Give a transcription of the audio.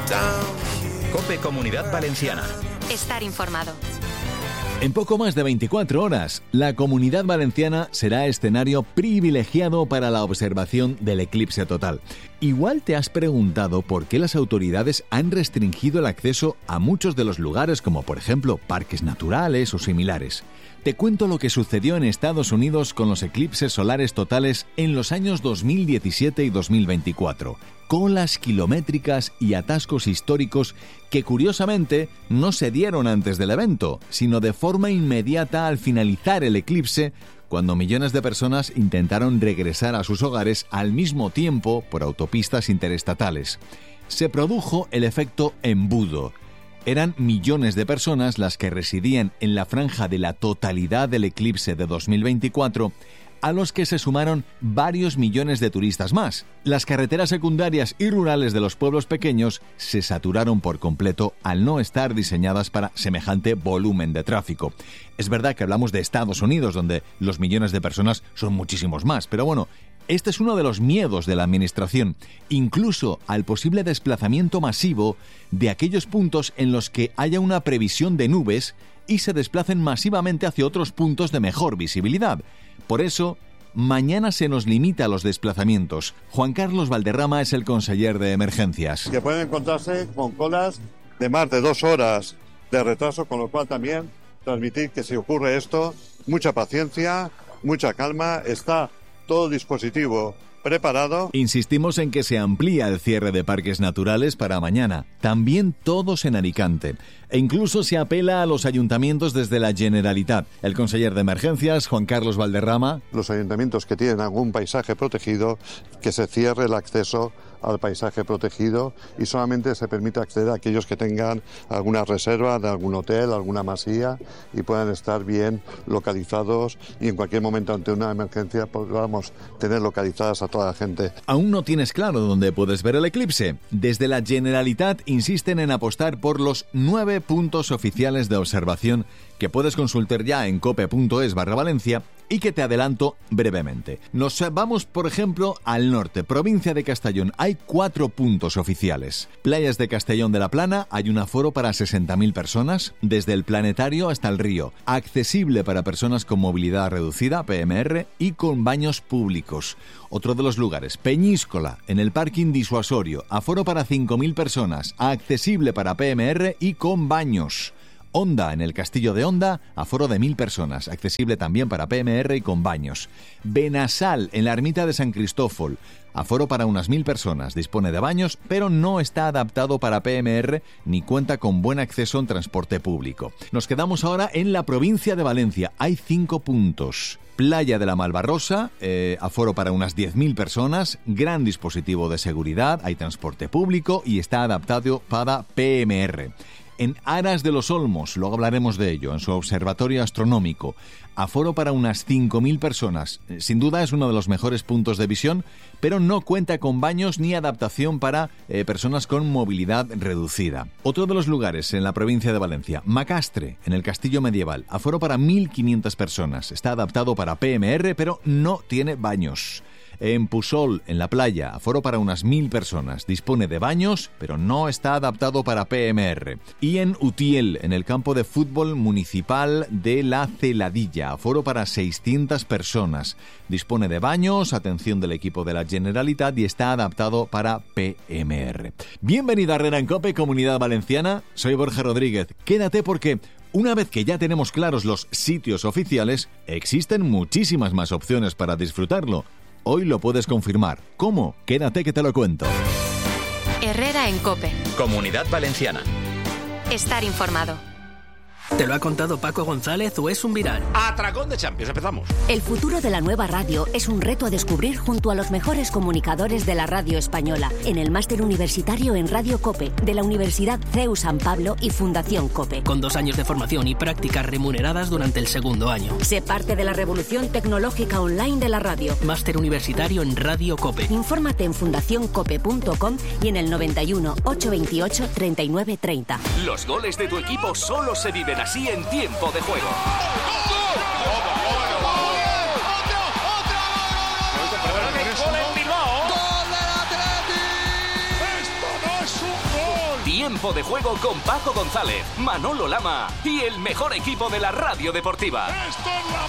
COPE Comunidad Valenciana. Estar informado. En poco más de 24 horas, la Comunidad Valenciana será escenario privilegiado para la observación del eclipse total. Igual te has preguntado por qué las autoridades han restringido el acceso a muchos de los lugares, como por ejemplo parques naturales o similares. Te cuento lo que sucedió en Estados Unidos con los eclipses solares totales en los años 2017 y 2024. Colas kilométricas y atascos históricos que curiosamente no se dieron antes del evento, sino de forma inmediata al finalizar el eclipse, cuando millones de personas intentaron regresar a sus hogares al mismo tiempo por autopistas interestatales. Se produjo el efecto embudo. Eran millones de personas las que residían en la franja de la totalidad del eclipse de 2024, a los que se sumaron varios millones de turistas más. Las carreteras secundarias y rurales de los pueblos pequeños se saturaron por completo al no estar diseñadas para semejante volumen de tráfico. Es verdad que hablamos de Estados Unidos, donde los millones de personas son muchísimos más, pero bueno, este es uno de los miedos de la administración, incluso al posible desplazamiento masivo de aquellos puntos en los que haya una previsión de nubes y se desplacen masivamente hacia otros puntos de mejor visibilidad. Por eso, mañana se nos limita a los desplazamientos. Juan Carlos Valderrama es el conseller de Emergencias. Que pueden encontrarse con colas de más de 2 horas de retraso, con lo cual también transmitir que si ocurre esto, mucha paciencia, mucha calma, está todo dispositivo preparado. Insistimos en que se amplía el cierre de parques naturales para mañana, también todos en Alicante. E incluso se apela a los ayuntamientos desde la Generalitat. El conseller de Emergencias, Juan Carlos Valderrama. Los ayuntamientos que tienen algún paisaje protegido, que se cierre el acceso al paisaje protegido y solamente se permite acceder a aquellos que tengan alguna reserva de algún hotel, alguna masía y puedan estar bien localizados y en cualquier momento ante una emergencia podamos tener localizadas a toda la gente. ¿Aún no tienes claro dónde puedes ver el eclipse? Desde la Generalitat insisten en apostar por los 9 puntos oficiales de observación que puedes consultar ya en cope.es/Valencia y que te adelanto brevemente. Nos vamos, por ejemplo, al norte, provincia de Castellón. Hay 4 puntos oficiales. Playas de Castellón de la Plana, hay un aforo para 60.000 personas, desde el planetario hasta el río. Accesible para personas con movilidad reducida, PMR, y con baños públicos. Otro de los lugares, Peñíscola, en el parking disuasorio. Aforo para 5.000 personas, accesible para PMR y con baños. Onda, en el Castillo de Onda, aforo de 1.000 personas, accesible también para PMR y con baños. Benasal, en la ermita de San Cristófol, aforo para unas 1.000 personas, dispone de baños, pero no está adaptado para PMR ni cuenta con buen acceso en transporte público. Nos quedamos ahora en la provincia de Valencia. Hay 5 puntos. Playa de la Malvarrosa, aforo para unas 10.000 personas, gran dispositivo de seguridad, hay transporte público y está adaptado para PMR. En Aras de los Olmos, luego hablaremos de ello, en su observatorio astronómico, aforo para unas 5.000 personas. Sin duda es uno de los mejores puntos de visión, pero no cuenta con baños ni adaptación para personas con movilidad reducida. Otro de los lugares en la provincia de Valencia, Macastre, en el Castillo Medieval, aforo para 1.500 personas. Está adaptado para PMR, pero no tiene baños. En Pusol, en la playa, aforo para unas 1.000 personas. Dispone de baños, pero no está adaptado para PMR. Y en Utiel, en el campo de fútbol municipal de La Celadilla, aforo para 600 personas. Dispone de baños, atención del equipo de la Generalitat y está adaptado para PMR. Bienvenida a Herrera en COPE, Comunidad Valenciana. Soy Borja Rodríguez. Quédate porque una vez que ya tenemos claros los sitios oficiales, existen muchísimas más opciones para disfrutarlo. Hoy lo puedes confirmar. ¿Cómo? Quédate que te lo cuento. Herrera en COPE. Comunidad Valenciana. Estar informado. ¿Te lo ha contado Paco González o es un viral? Atracón de Champions, empezamos. El futuro de la nueva radio es un reto a descubrir junto a los mejores comunicadores de la radio española en el Máster Universitario en Radio COPE de la Universidad CEU San Pablo y Fundación COPE. Con 2 años de formación y prácticas remuneradas durante el 2º año. Sé parte de la revolución tecnológica online de la radio. Máster Universitario en Radio COPE. Infórmate en fundacioncope.com y en el 91 828 39 30. Los goles de tu equipo solo se viven así en tiempo de juego. Tiempo de juego con Paco González, Manolo Lama y el mejor equipo de la radio deportiva. ¡Esto es la